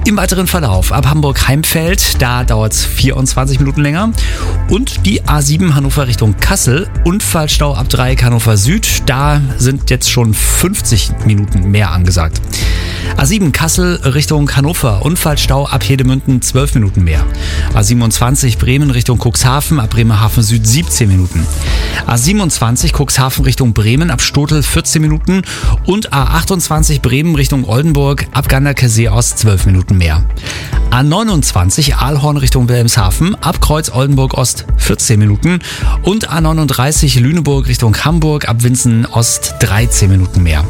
Im weiteren Verlauf ab Hamburg-Heimfeld, da dauert es 24 Minuten länger. Und die A7 Hannover Richtung Kassel, Unfallstau ab Dreieck Hannover Süd, da sind jetzt schon 50 Minuten mehr angesagt. A7 Kassel Richtung Hannover, Unfallstau ab Hedemünden 12 Minuten mehr. A27 Bremen Richtung Cuxhaven, ab Bremerhaven Süd 17 Minuten. A27 Cuxhaven Richtung Bremen, ab Stotel 14 Minuten. Und A28 Bremen Richtung Oldenburg, ab Ganderkesee Ost 12 Minuten mehr. A29 Aalhorn Richtung Wilhelmshaven, ab Kreuz Oldenburg Ost 14 Minuten. Und A39 Lüneburg Richtung Hamburg, ab Winsen Ost 13 Minuten mehr.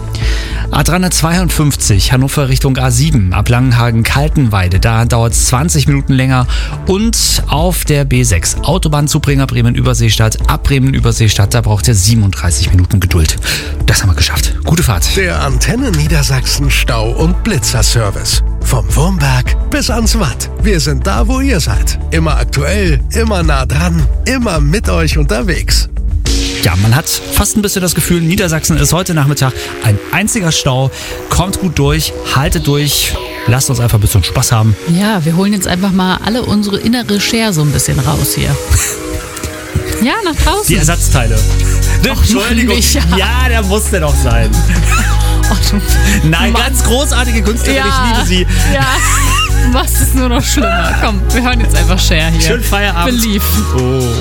A352 Hannover Richtung A7, ab Langenhagen-Kaltenweide, da dauert es 20 Minuten länger. Und auf der B6 Autobahnzubringer Bremen-Überseestadt, ab Bremen-Überseestadt, da braucht ihr 37 Minuten Geduld. Das haben wir geschafft. Gute Fahrt. Der Antenne Niedersachsen Stau- und Blitzerservice. Vom Wurmberg bis ans Watt. Wir sind da, wo ihr seid. Immer aktuell, immer nah dran, immer mit euch unterwegs. Ja, man hat fast ein bisschen das Gefühl, Niedersachsen ist heute Nachmittag ein einziger Stau. Kommt gut durch, haltet durch, lasst uns einfach ein bisschen Spaß haben. Ja, wir holen jetzt einfach mal alle unsere innere Share so ein bisschen raus hier. Ja, nach draußen. Die Ersatzteile. Entschuldigung. Mann, ja, der musste doch sein. Nein, ganz großartige Künstlerin, ich liebe sie. Ja, was ist nur noch schlimmer? Komm, wir hören jetzt einfach Share hier. Schönen Feierabend. Belief. Oh.